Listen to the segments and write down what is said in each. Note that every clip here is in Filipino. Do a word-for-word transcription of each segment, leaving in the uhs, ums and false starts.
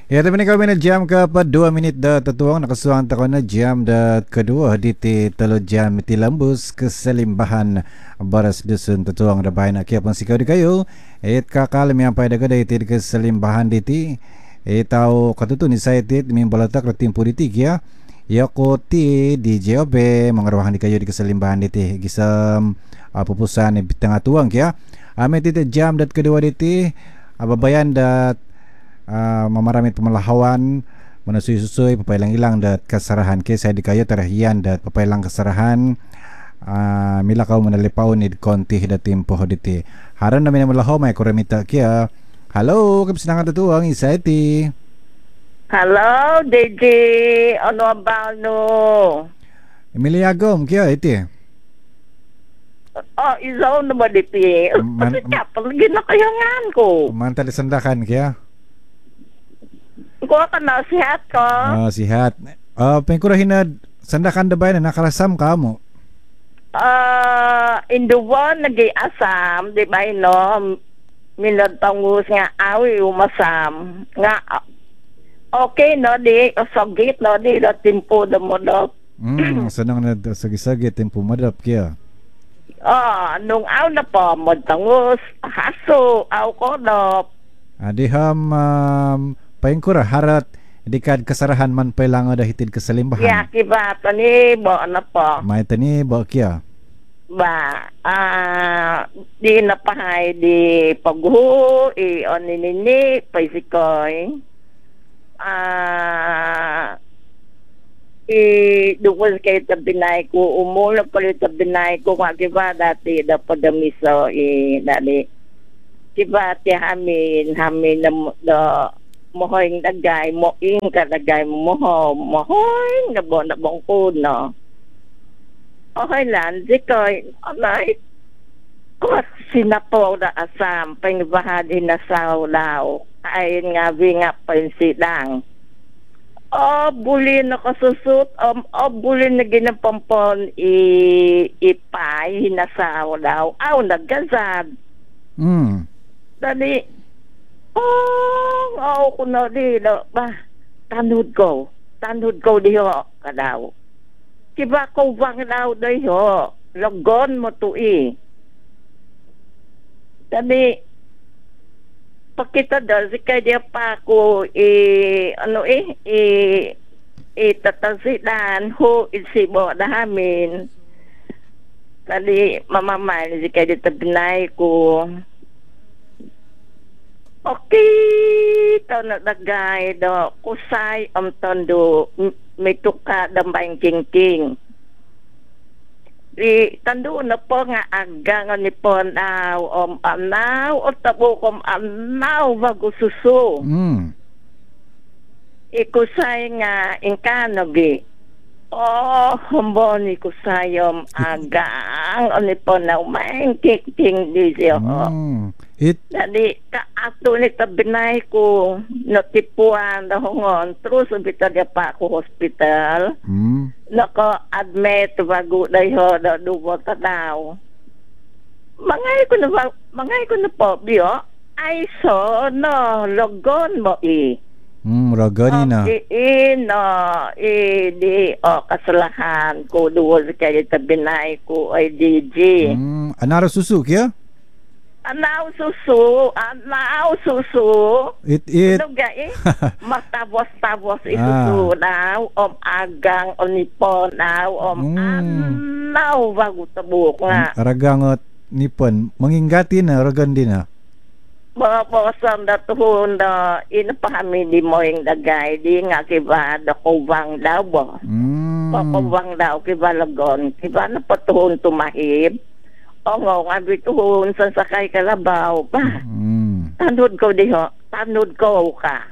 Ya, tapi ni kami na jam ke apa dua minit dah tertuang nakasuang takon na jam dah kedua di ti telo jam ti lambus keselimbahan baras dusun tertuang dah bahan nak kiapun sikau di kayu. Et kakal mi ampai dah kedai ti keselimbahan di ti. Et tahu kata tu ni saya ti mi balatak ratim politik ya. Ya ko ti di J O B mengaruhan di kayu di keselimbahan di ti. Gisam apa pupusan di tengah tuang ya. Ame ti jam dat kedua di ti ababayan dat Uh, memaramit pemelahawan menusui-susui papailang-ilang dat kesarahan ke saya dikayo terahian dat papailang kesarahan uh, mila kau menalipau ni konti dat timpo diti haran na minamalahaw may kuramita kia. Halo kapsinangan tutuang isaiti. Halo D J ano ba no Emilia Gom kia iti. Oh izaw na ba diti Man- pati kapal ginakayangan ko Mantal sandakan kia. ko ka na sihat ko. Oh sihat. Uh, pengkurahin na sandakan dabay na nakarasam kamu. Uh, induwan nag-iasam, di ba no? Minatangos nga awi umasam. Nga, okay no, di, sagit no, di, da timpo da mo do. Hmm, sanang na sagi-sagi tempo madap kia. Ah, nung aw na po, magtangos, haso, aw ko do. Adiham um, pengkura harat dikad kesarahan man pailang ada hitid keselimbahan. Ya, kibata ni, bo na po. May tani ba kia? Ba, ah, di napahay di paghu, i oninini, paisikoy. Ah, i dukos kay tabinay ko, umulap ko yung tabinay ko, nga kiba dati, da padamiso, i, dali. Kiba ti hamin, hamin na da, mohoy dagay, moing ka dagay, moho, mohoy, nabo, nabong ko, no. Okay lang, di ko, alay, kot sinapo na asam, pangbahadi na sa ulaw, kain nga, vinga pa yung sidang. O, buli na kasusut, o, o buli na ginapampon, i, ipay, na sa ulaw, aw, nagazad. Hmm. Dali, oh, aw, kuno di, no, ba, tanod ko, tanod ko di ho, kadaw. Kiba ko bang daw doy ho, logon mo to i. Dali, pakita daw, si kaya dia pa ko, i, ano eh, i, itatasidan ho, isibo na amin. Dali, mamamay, si kaya dia tabinay ko. Okay, tao na dagay do, kusay am tondo, may tuka dambayang king-king. Di, tando na po nga aga nga ni po naw, om anaw, o tabo kom anaw, bago suso. Hmm. Ikusay nga, inkano gi. Oh, humboni kusayom agang, o ni po naw, mayang king-king di siya. Hmm. It Jadi ka ato ni tabinay ko notipuan dahongon terus bita dia pa ko hospital hmm. nako admit bago dayo da duwa ka daw mangay ko na ba- mangay ko na po biyo ay so no logon mo i Hmm, ragani na. i i no i di o kasalahan ko duwa kay tabinay ko ay D J Hmm, anara susu kia? Anaw susu, anaw susu. It it. Ano ga eh? Matavos-tavos Ah. isusu daw, om agang, om nipon daw, om Mm. anaw, bago tabuk nga. Ragangot nipon manginggati na ragan din na. Mga posam da tuhon da, inapahami di mo yung dagay, di nga kiba da kubang daw bo. Hmm. Pakubang daw kiba lagon, kiba na patuhon tumahib. O nga, nga bituhon sa sakay kalabaw pa. Hmm. Tanod ko di ho, tanod ko ka.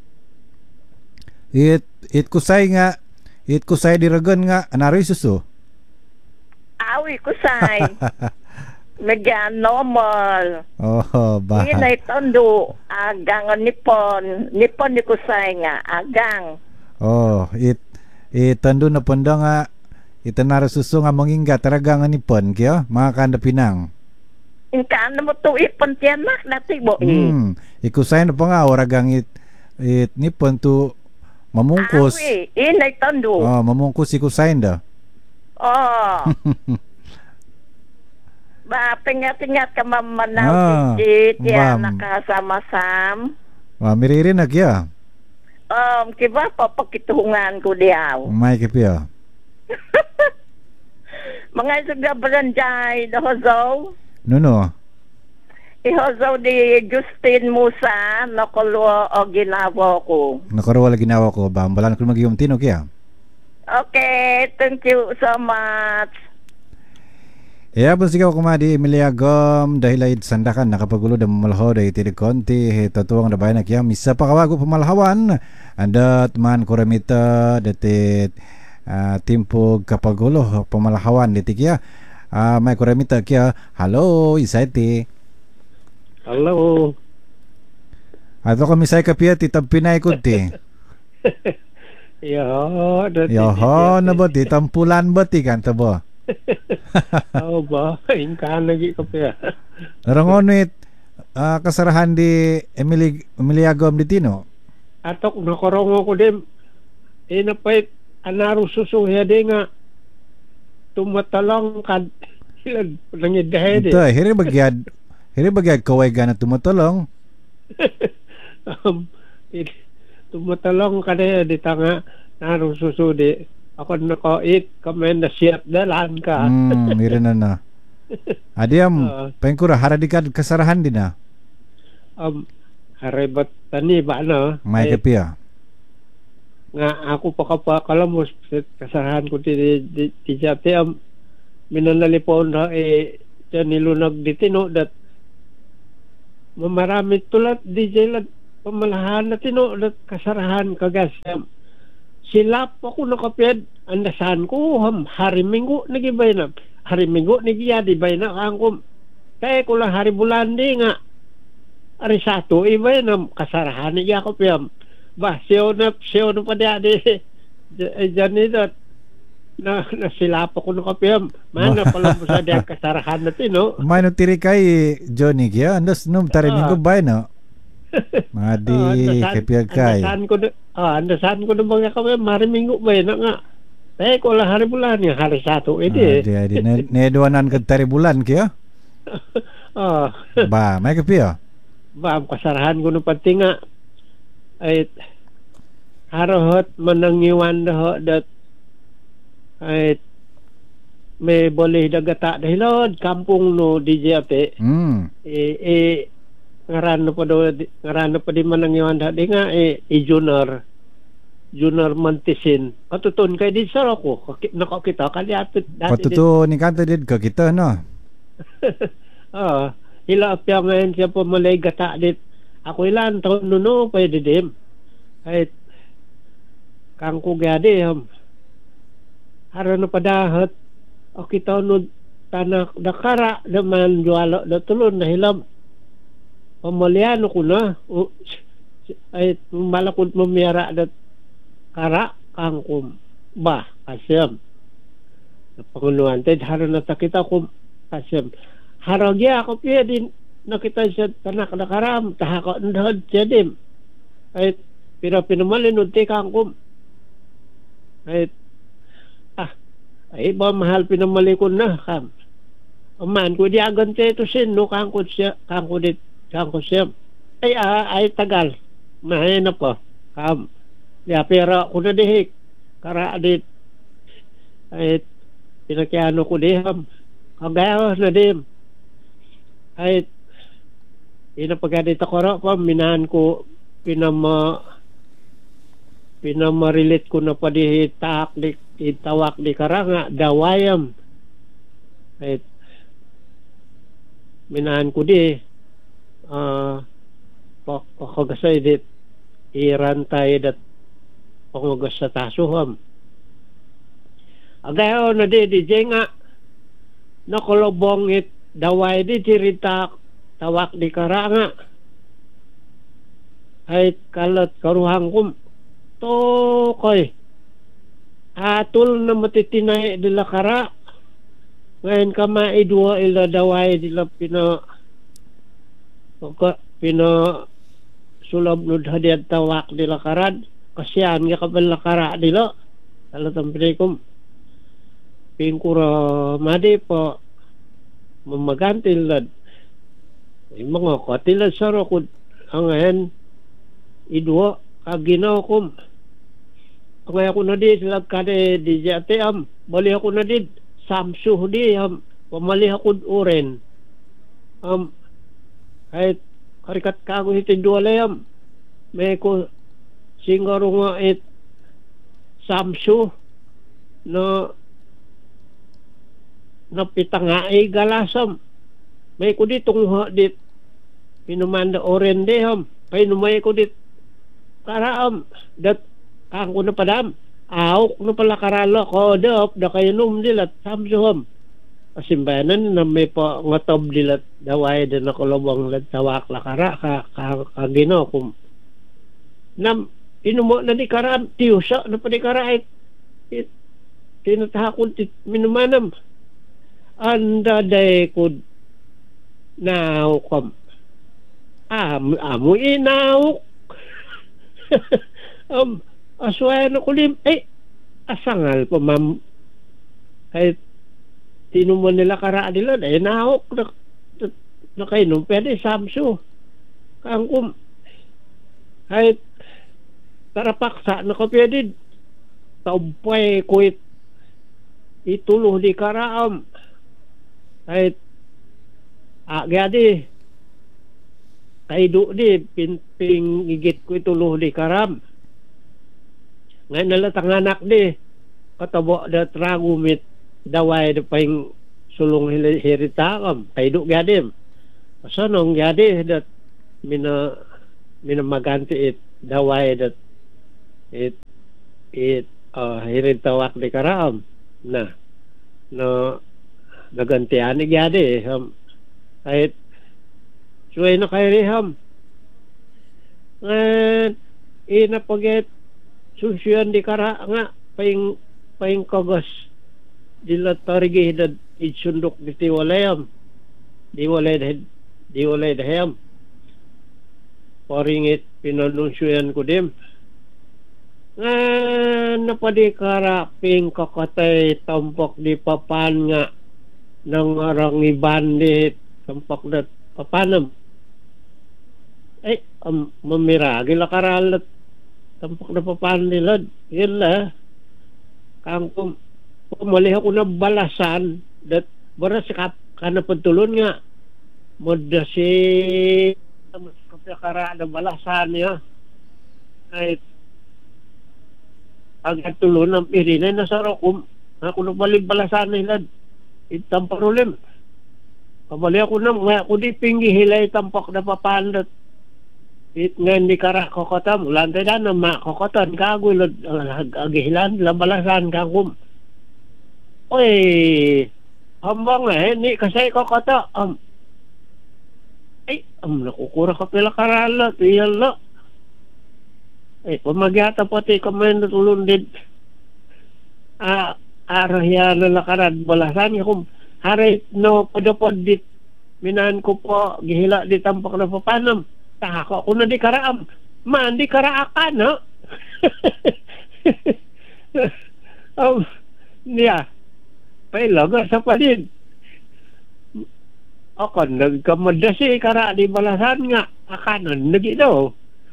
It it kusay nga it kusay di ragan nga anaroy susu. Awi ko say. Mega normal. Oh, bah. Ini na itondo agang nipon. Nipon ni ko say nga agang. Oh, it it tando na pondo nga itanara susu nga mangingga taraga nga nipon kaya mga kanda pinang. Inkaan mo to ipon tiyanak dati bo eh. Hmm. Ikusay na pa nga oragang it It nipon tu mamungkus. Awi, inay tando. Ah, mamungkus si kusain da. Oh. Ba, pingat-ingat ka mamanaw Ah, digit, yan, bam. nakasama-sam. Ah, miriri na kya. Um, kiba pa pakitungan ko diyaw. May kipya. Mga sugabaranjay, dahozaw. Nuno. Ihozaw di Justin Musa, nakulo o ginawa ko. Nakarawa lagi nawa ko ba? Balan ko magyum tino kya. Okay, thank you so much. Ya pun sigaw kumadi Emilia Gom dahil ay sandakan nakapagulo da mamalho da iti konti he tatuang da bayan kya misa pa kawago pamalhawan andat man kuramita datit uh, timpog kapagulo pamalhawan diti kya uh, may kuramita kya hello isaiti Hello. ato kami say kapya ti tampinay kunti Yo, dati. yo ho na ba ti tampulan ba ti kan tabo Oh ba, ingkan lagi ko pa. Narangonit uh, kasarahan di Emily Emilia Gom di Tino. Atok nakorongo ko din. Inapay anaro susuhya din nga tumatalong kad ilan nangidahe di. Ito, hiri bagyad hiri bagyad kaway gana tumatulong. um, tumatalong kada di tanga naro susu di. Ako nako-eat kami na siyat dalan ka. Hmm, hiri na na. Adiam, Uh, pengkura haradikad kasarahan din na. um, haribat tani ba no? May Ay, kapya. nga ako pa kapa kalamos kasarahan ko ti ti ti jate am minanalipon na eh dyan nilunag di tino dat mamarami tulat di jay pamalahan na tino dat kasarahan kagas sila pa ko nakapyad andasan ko ham hari minggu nagibay na hari minggu nagyadi bay na angkom kaya ko lang hari bulan di nga ari sato ibay na kasarahan niya ko piyam ba siyo na siyo na pa di dyan nito na, na sila pa ko nakapiyam mana pala mo sa diyan kasarahan natin no. May no tiri kay Johnny kya, andas num tariming ko bay no. Madi kapya kay. Andasan ko na ah, andasan ko na mga kami mariminggo ba na nga eh ko lang hari bulan yung hari sato edi Adi adi ne neduanan kad tari bulan kya. ah Ba, may kapya. ba kasarahan ko na pati nga ay harohot manangiwan daho dat ay may boleh dagata dahilod kampung no D J ate Hmm. eh, eh ngaran no pa do ngaran no pa di manangiwan da di nga eh i junior junior mantisin katutun kay di sa ako nakakita kali ato dati Patuto ni kanta did ka kita no. ah ila apya ngayon siya po malay gata dit ako ilan taon nuno pwede dim ay kang ko gadi um, haro na padahat o kita no tanak dakara naman jualo da tulon na hilam pamaliano ko na o, ay malakot mamiyara dat kara kang kum ba kasyam panguluan tay haro na takita kum kasyam haro gya ako piya din nakita siya tanak nakaram tahako ndod siya dim ay pero pinumalin unti kang kum ay ah ay ba mahal pinamali ko na kam aman ko di agan te to sin no kang ko siya kang ko dit kang ko siya ay ah, ay tagal mahay na po kam ya pero ko na dihik kara dit ay pinakiano ko diham kagayo na dim ay inapagadit ako ro pa minahan ko pinama pinamarilit ko na pa di taak di itawak di karanga dawayam ay minahan ko di ah uh, pakagasay dit irantay dat pangagas sa tasuham agayo na di di nga nakolobong it daway di tirita tawak di karanga ay kalat karuhang kum to koy atul na matitinay dila kara ngayon ka maidwa ila daway dila pina pina sulab no hadiad tawak di lakaran kasihan nga kapal lakara dilo talatang pinikom pingkura madi po mamagantil lad yung mga katilad sa rokod ang ngayon idwa kaginaw ko kung ako na di sila kade di jate am bali ako na di samsu di am pamali ako uren am kahit karikat kago hiti duwalay am may ko singaro nga it samsu na napitanga ay galasam may ko di tungha dit pinumanda oren di ham pinumay ko dit karaam dat kang ko na padam awok na pala karalo ko dop da kayo num dilat samsu ham asimbayanan na may pa ngatob dilat daway din ako lobang lat tawak lakara ka ka, ka gino kum nam inumo na di karam tiusa na pa di karait it tinatahakon tit minumanam anda day kud now kam am amo inaw um aswaya na kulim eh asangal pa mam kahit tinumo nila kara nila eh naok na, na, na kayo nung pwede samso kang kum kahit tarapaksa na ko pwede taumpay kuit ituloh di karaam kahit agadi kaido di pinping igit ko ituloh di karam ngayon nalatang anak di katabo da tragumit daway da pang sulong hirita kam kaido gadim asanong gadi dat mina mina maganti it daway dat it it uh, hiritawak di karam na no nagantian ni gadi um, kahit suway na kayo riham ngayon inapaget susuyan di kara nga paing paing kagos dila tarigi hidad itsundok di tiwalayam di walay da di walay dahayam paringit pinanunsuyan ko dim nga napadi kara ping kakatay tampok di papan nga nang arang ibandit tampok na papanam eh um, mamiragi lakaralat tampok na papan nila yun la kang pum pumali ako na balasan dat bara sikap kana pagtulon nga moda si kapyakara na balasan niya ay agad tulon ng pirinay na sa rokum ako na balik balasan nila itang problem pabali ako na may ako di pingi hilay tampok na papandat it nga hindi kara kokotam ulantay na na makokotan kagulod agihilan labalasan kagum oy hambang eh ni kasi kokota um, ay am nakukura ka pila karala tiyala ay pamagyata pati kamen natulun din ah arahya na lakaran balasan kung haray no padapod dit minan ko po gihila di tampak na papanam tahako ako na di karaam man di karaakan no um, niya pailaga sa palid ako nagkamadasi kara di balasan nga akanon nagi daw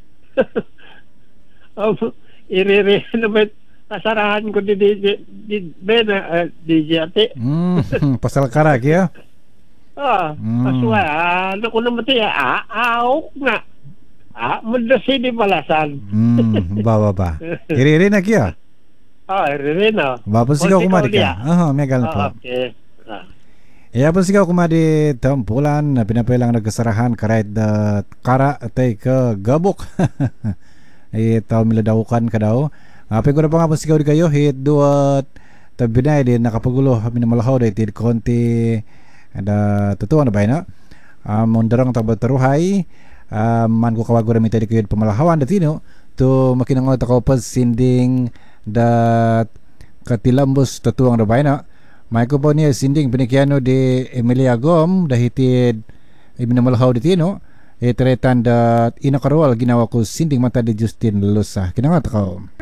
um, iriri naman kasarahan ko di di di, di bena uh, di jati mm, pasal karak ya ah mm. Aswa ano ko naman tiya ah aok nga ah madasi di balasan mm, ba ba ba iri-iri na kya ah iri na ba sigaw kumadi ka aha megal po okay ah. Ya pun sigaw kumadi tampulan na pinapailang nagkasarahan karait da kara tay ka gabok ay tao miladawukan ka daw apay ko na pa nga po sigaw di kayo hit duat tabinay din nakapagulo kami na malahaw da itid konti ada totoo na ba na um, mundarang tabataruhay um, man ko kawago rin itid kayo pamalahawan datino to makinangot ako pa sinding dat katilambos tatuang na ba na may ko po niya sinding pinikiano di Emilia Gom dahitid ibinamalahaw ditino Iteretan dat inakarwal ginawa ko sinding mata di Justin Lusa. Kinangat ko.